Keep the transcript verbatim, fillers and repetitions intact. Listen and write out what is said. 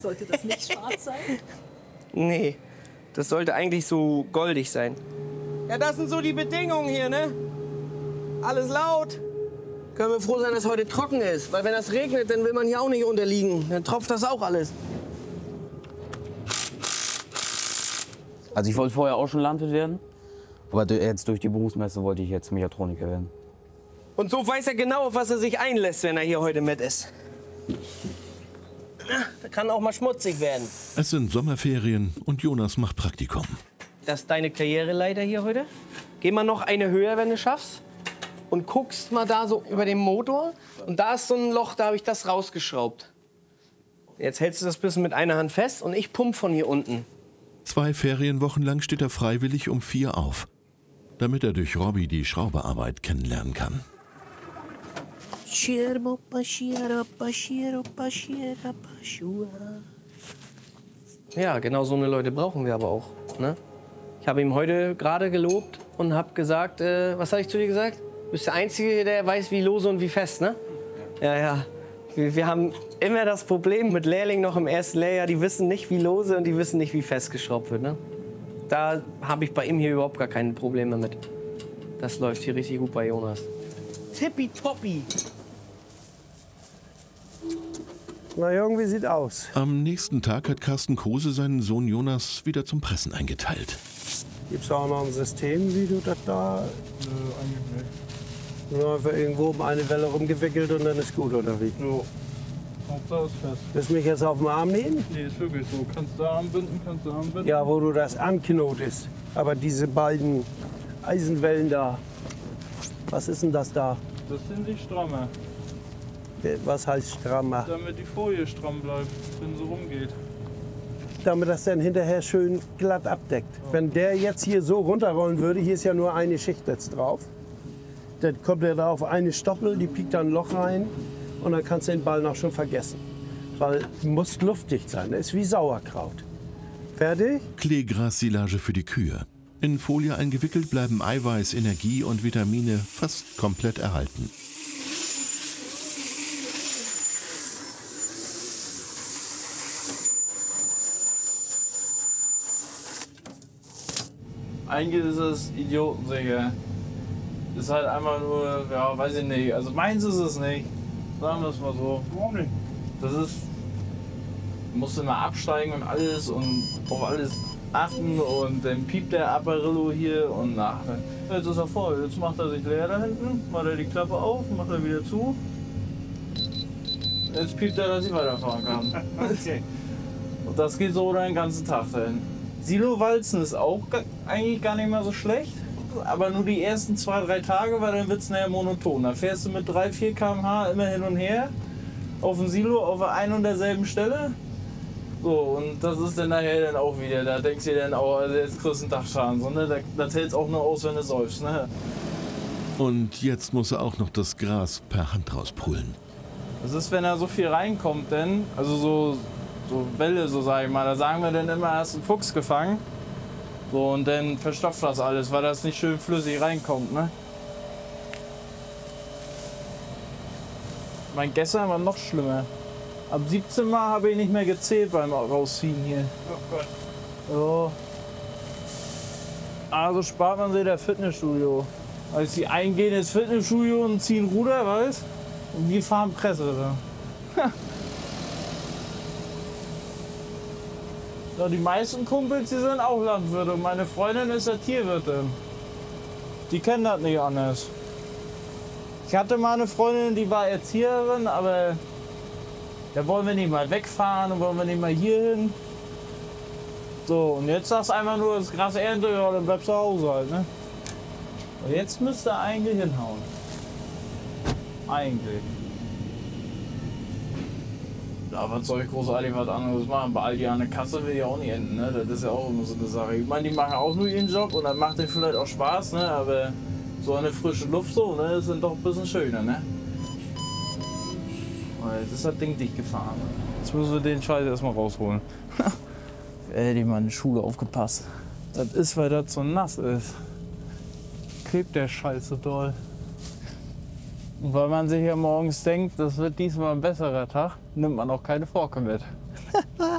Sollte das nicht schwarz sein? Nee, das sollte eigentlich so goldig sein. Ja, das sind so die Bedingungen hier, ne? Alles laut. Können wir froh sein, dass heute trocken ist. Weil wenn das regnet, dann will man hier auch nicht unterliegen. Dann tropft das auch alles. Also ich wollte vorher auch schon Landwirt werden. Aber jetzt durch die Berufsmesse wollte ich jetzt Mechatroniker werden. Und so weiß er genau, auf was er sich einlässt, wenn er hier heute mit ist. Da kann auch mal schmutzig werden. Es sind Sommerferien und Jonas macht Praktikum. Das ist deine Karriereleiter hier heute. Geh mal noch eine höher, wenn du schaffst. Und guckst mal da so über den Motor. Und da ist so ein Loch, da habe ich das rausgeschraubt. Jetzt hältst du das bisschen mit einer Hand fest und ich pump von hier unten. Zwei Ferienwochen lang steht er freiwillig um vier auf, damit er durch Robby die Schrauberarbeit kennenlernen kann. Ja, genau so eine Leute brauchen wir aber auch. Ne? Ich habe ihm heute gerade gelobt und habe gesagt, äh, was habe ich zu dir gesagt? Du bist der Einzige, der weiß, wie lose und wie fest, ne? Ja, ja. Wir, wir haben immer das Problem mit Lehrlingen noch im ersten Lehrjahr, die wissen nicht, wie lose und die wissen nicht, wie fest geschraubt wird, ne? Da habe ich bei ihm hier überhaupt gar keine Probleme mit. Das läuft hier richtig gut bei Jonas. Tippitoppi. Na, irgendwie sieht aus. Am nächsten Tag hat Carsten Kruse seinen Sohn Jonas wieder zum Pressen eingeteilt. Gibt es auch noch ein System, wie du das da... Nö, eigentlich nicht. Nur einfach irgendwo um eine Welle rumgewickelt und dann ist gut, oder wie? So. Hauptsache ist fest. Willst du mich jetzt auf den Arm nehmen? Nee, ist wirklich so. Kannst du Arm binden, kannst du Arm binden. Ja, wo du das anknotest. Aber diese beiden Eisenwellen da, was ist denn das da? Das sind die Strammer. Was heißt strammer? Damit die Folie stramm bleibt, wenn sie rumgeht. Damit das dann hinterher schön glatt abdeckt. Ja. Wenn der jetzt hier so runterrollen würde, hier ist ja nur eine Schicht jetzt drauf. Dann kommt er da auf eine Stoppel, die piekt da ein Loch rein und dann kannst du den Ball noch schon vergessen. Weil muss luftdicht sein, das ist wie Sauerkraut. Fertig? Kleegras-Silage für die Kühe. In Folie eingewickelt bleiben Eiweiß, Energie und Vitamine fast komplett erhalten. Eigentlich ist es idiotensicher. Ist halt einfach nur, ja, weiß ich nicht. Also meins ist es nicht. Sagen wir es mal so. Warum nicht? Das ist, du musst immer absteigen und alles und auf alles achten und dann piept der Apparillo hier und nach. Jetzt ist er voll. Jetzt macht er sich leer da hinten, macht er die Klappe auf, macht er wieder zu. Jetzt piept er, dass ich weiterfahren kann. Okay. Und das geht so den ganzen Tag hin. Silo-Walzen ist auch eigentlich gar nicht mehr so schlecht, aber nur die ersten zwei, drei Tage, weil dann wird es nachher monoton. Da fährst du mit drei, vier Kilometer pro Stunde immer hin und her auf dem Silo auf ein und derselben Stelle. So, und das ist dann nachher dann auch wieder, da denkst du dir dann auch, also jetzt kriegst du einen Dachschaden. So, ne? Da, da zählt es auch nur aus, wenn du säufst. Ne? Und jetzt muss er auch noch das Gras per Hand rauspulen. Das ist, wenn da so viel reinkommt, denn, also so, so Welle, so sag ich mal, da sagen wir dann immer, hast einen Fuchs gefangen. So, und dann verstopft das alles, weil das nicht schön flüssig reinkommt. Ne? Mein gestern war noch schlimmer. Ab siebzehn Mal habe ich nicht mehr gezählt beim Rausziehen hier. Oh Gott. So. Also spart man sich das Fitnessstudio. Also die einen gehen ins Fitnessstudio und ziehen Ruder, weißt? Und wir fahren Presse da. Ja, die meisten Kumpels, die sind auch Landwirte. Und meine Freundin ist ja Tierwirtin. Die kennen das nicht anders. Ich hatte mal eine Freundin, die war Erzieherin, aber da wollen wir nicht mal wegfahren und wollen wir nicht mal hier hin. So, und jetzt sagst du einfach nur, das Gras ernte, ja, dann bleibst du zu Hause halt, ne? Und jetzt müsste er eigentlich hinhauen. Eigentlich. Ja, was soll ich großartig was anderes machen? Bei Aldi an der Kasse will ich auch nicht enden, ne? Das ist ja auch immer so eine Sache. Ich meine, die machen auch nur ihren Job und dann macht denen vielleicht auch Spaß, ne? Aber so eine frische Luft so, ne? Das ist dann doch ein bisschen schöner, ne? Jetzt ist das Ding dicht gefahren. Jetzt müssen wir den Scheiß erstmal rausholen. Hätte ich mal in der Schule aufgepasst. Das ist, weil das so nass ist. Klebt der Scheiß so doll. Und weil man sich ja morgens denkt, das wird diesmal ein besserer Tag, nimmt man auch keine Forke mit.